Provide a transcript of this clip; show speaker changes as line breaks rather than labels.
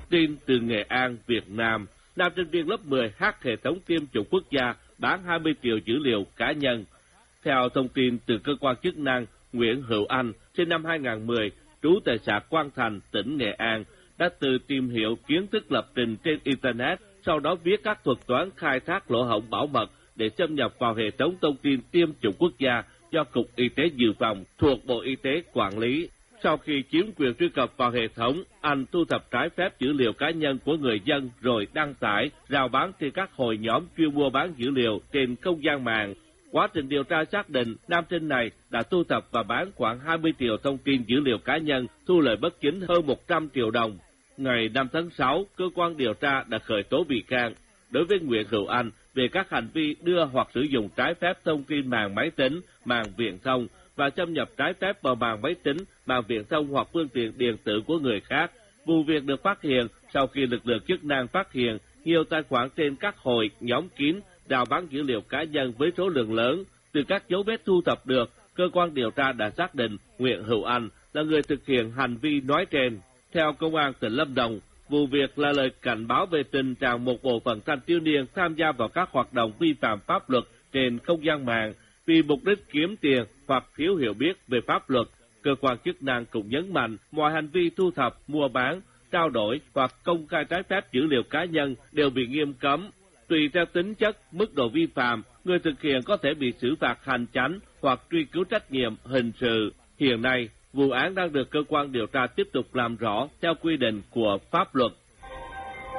tin từ Nghệ An, Việt Nam, nam sinh viên lớp 10 hack hệ thống tiêm chủng quốc gia bán 20 triệu dữ liệu cá nhân. Theo thông tin từ cơ quan chức năng, Nguyễn Hữu Anh, sinh năm 2010, trú tại xã Quang Thành, tỉnh Nghệ An, đã tự tìm hiểu kiến thức lập trình trên Internet, sau đó viết các thuật toán khai thác lỗ hổng bảo mật để xâm nhập vào hệ thống thông tin tiêm chủng quốc gia do Cục Y tế Dự phòng thuộc Bộ Y tế quản lý. Sau khi chiếm quyền truy cập vào hệ thống, anh thu thập trái phép dữ liệu cá nhân của người dân rồi đăng tải, rao bán trên các hội nhóm chuyên mua bán dữ liệu trên không gian mạng. Quá trình điều tra xác định, nam sinh này đã thu thập và bán khoảng 20 triệu thông tin dữ liệu cá nhân, thu lợi bất chính hơn 100 triệu đồng. Ngày 5 tháng 6, cơ quan điều tra đã khởi tố bị can đối với Nguyễn Hữu Anh về các hành vi đưa hoặc sử dụng trái phép thông tin mạng máy tính, mạng viễn thông và xâm nhập trái phép vào mạng máy tính, mạng viễn thông hoặc phương tiện điện tử của người khác. Vụ việc được phát hiện sau khi lực lượng chức năng phát hiện nhiều tài khoản trên các hội, nhóm kín rao bán dữ liệu cá nhân với số lượng lớn. Từ các dấu vết thu thập được, cơ quan điều tra đã xác định Nguyễn Hữu Anh là người thực hiện hành vi nói trên. Theo Công an tỉnh Lâm Đồng, vụ việc là lời cảnh báo về tình trạng một bộ phận thanh thiếu niên tham gia vào các hoạt động vi phạm pháp luật trên không gian mạng vì mục đích kiếm tiền hoặc thiếu hiểu biết về pháp luật. Cơ quan chức năng cũng nhấn mạnh mọi hành vi thu thập, mua bán, trao đổi hoặc công khai trái phép dữ liệu cá nhân đều bị nghiêm cấm. Tùy theo tính chất, mức độ vi phạm, người thực hiện có thể bị xử phạt hành chánh hoặc truy cứu trách nhiệm hình sự. Hiện nay, vụ án đang được cơ quan điều tra tiếp tục làm rõ theo quy định của pháp luật.